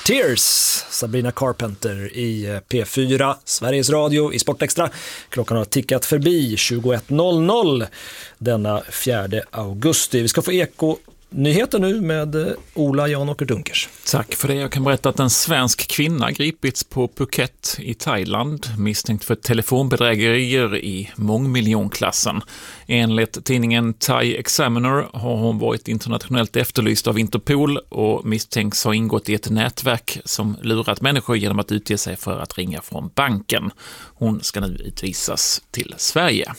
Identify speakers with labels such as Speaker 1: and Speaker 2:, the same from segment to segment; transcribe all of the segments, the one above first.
Speaker 1: Tears, Sabrina Carpenter i P4, Sveriges Radio i Sportextra. Klockan har tickat förbi 21.00 denna 4 augusti. Vi ska få Eko-nyheter nu med Ola Jan-Åker Dunkers.
Speaker 2: Tack för det. Jag kan berätta att en svensk kvinna gripits på Phuket i Thailand misstänkt för telefonbedrägerier i mångmiljonklassen. Enligt tidningen Thai Examiner har hon varit internationellt efterlyst av Interpol och misstänks ha ingått i ett nätverk som lurat människor genom att utge sig för att ringa från banken. Hon ska nu utvisas till Sverige.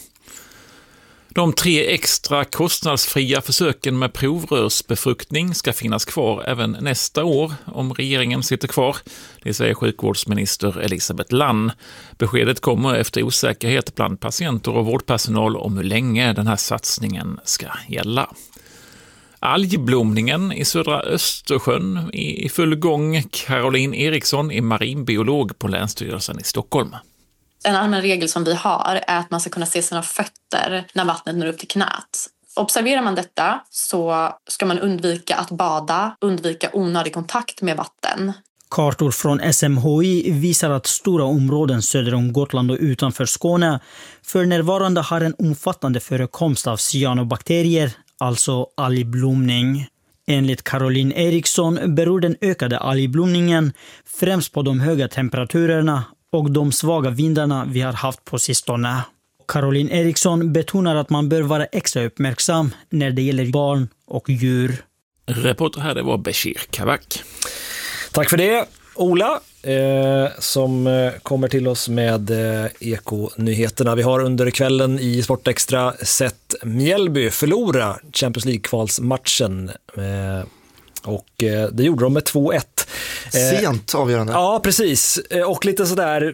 Speaker 2: De 3 extra kostnadsfria försöken med provrörsbefruktning ska finnas kvar även nästa år om regeringen sitter kvar. Det säger sjukvårdsminister Elisabeth Lann. Beskedet kommer efter osäkerhet bland patienter och vårdpersonal om hur länge den här satsningen ska gälla. Algblomningen i södra Östersjön i full gång. Caroline Eriksson är marinbiolog på Länsstyrelsen i Stockholm.
Speaker 3: En allmän regel som vi har är att man ska kunna se sina fötter när vattnet når upp till knät. Observerar man detta så ska man undvika att bada, undvika onödig kontakt med vatten.
Speaker 4: Kartor från SMHI visar att stora områden söder om Gotland och utanför Skåne för närvarande har en omfattande förekomst av cyanobakterier, alltså algblomning. Enligt Caroline Eriksson beror den ökade algblomningen främst på de höga temperaturerna och de svaga vindarna vi har haft på sistone. Caroline Eriksson betonar att man bör vara extra uppmärksam när det gäller barn och djur.
Speaker 2: Reporter här, det var Bashir Kavak.
Speaker 1: Tack för det, Ola, som kommer till oss med Eko-nyheterna. Vi har under kvällen i Sportextra sett Mjällby förlora Champions League-kvalsmatchen. Och det gjorde de med 2-1.
Speaker 5: Sent avgörande.
Speaker 1: Ja, precis. Och lite sådär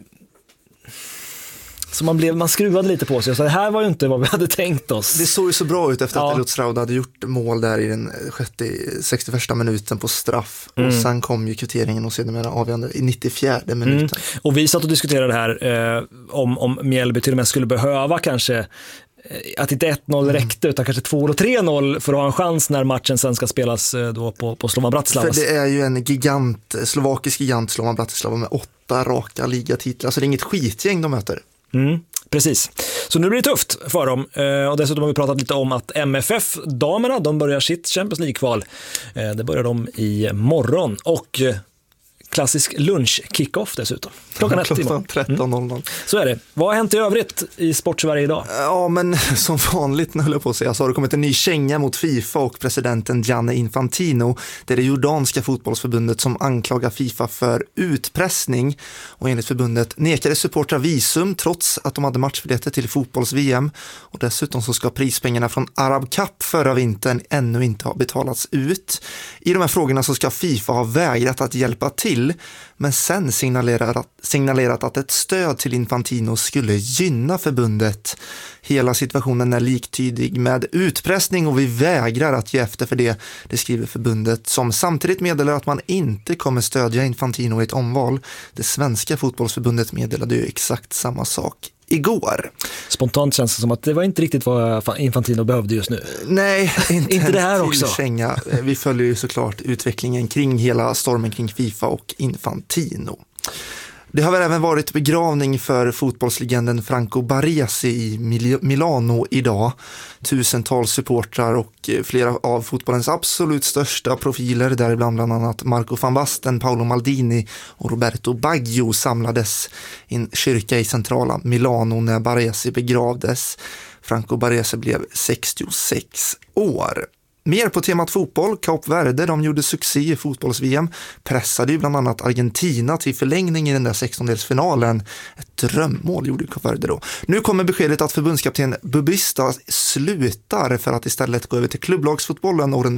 Speaker 1: så man skruvade lite på sig. Så det här var ju inte vad vi hade tänkt oss.
Speaker 5: Det såg ju så bra ut efter att Elut Rauda hade gjort mål där i den 61 minuten på straff. Och sen kom ju kvitteringen och sedermera avgörande i 94 minuten.
Speaker 1: Och vi satt och diskuterade det här om Mjällby till och med skulle behöva kanske att inte 1-0 räckte utan kanske 2 eller 3-0 för att ha en chans när matchen sen ska spelas då på Slovan Bratislava.
Speaker 5: För det är ju en slovakisk gigant Slovan Bratislava med 8 raka ligatitlar. Så det är inget skitgäng de möter.
Speaker 1: Precis. Så nu blir det tufft för dem. Och dessutom har vi pratat lite om att MFF-damerna, de börjar sitt Champions League-kval. Det börjar de i morgon. Och klassisk lunch-kick-off dessutom. Klockan
Speaker 5: 13.00.
Speaker 1: Så är det. Vad har hänt i övrigt i Sportsverige idag?
Speaker 5: Ja, men som vanligt när jag höll på att säga så har det kommit en ny känga mot FIFA och presidenten Gianni Infantino. Det är det jordanska fotbollsförbundet som anklagar FIFA för utpressning. Och enligt förbundet nekade supportrar visum trots att de hade matchbiljetter till fotbolls-VM. Och dessutom så ska prispengarna från Arab Cup förra vintern ännu inte ha betalats ut. I de här frågorna så ska FIFA ha vägrat att hjälpa till, men sen signalerat att ett stöd till Infantino skulle gynna förbundet. Hela situationen är liktydig med utpressning och vi vägrar att ge efter för det skriver förbundet, som samtidigt meddelar att man inte kommer stödja Infantino i ett omval. Det svenska fotbollsförbundet meddelade ju exakt samma sak igår.
Speaker 1: Spontant känns det som att det var inte riktigt vad Infantino behövde just nu.
Speaker 5: Nej, inte
Speaker 1: det här också.
Speaker 5: Känga. Vi följer ju såklart utvecklingen kring hela stormen kring FIFA och Infantino. Det har väl även varit begravning för fotbollslegenden Franco Baresi i Milano idag. Tusentals supportrar och flera av fotbollens absolut största profiler, däribland bland annat Marco van Basten, Paolo Maldini och Roberto Baggio, samlades i en kyrka i centrala Milano när Baresi begravdes. Franco Baresi blev 66 år. Mer på temat fotboll. Kap Verde, de gjorde succé i fotbolls-VM. Pressade ju bland annat Argentina till förlängning i den där 16-delsfinalen. Ett drömmål gjorde Kap Verde då. Nu kommer beskedet att förbundskapten Bubista slutar för att istället gå över till klubblagsfotbollen och den